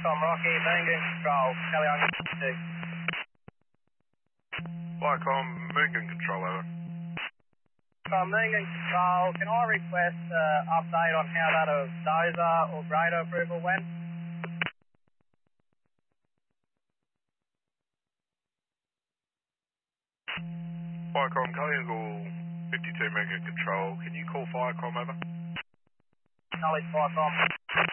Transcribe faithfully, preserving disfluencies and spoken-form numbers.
Tom Rocky, Mangan Control, Kelly on two. Viacom, Moongun Control, over. From Mangan Control, can I request an uh, update on how that of dozer or grader approval went? Viacom, Cully fifty-two Moongun Control. Can you call Viacom, over? Knowledge Viacom.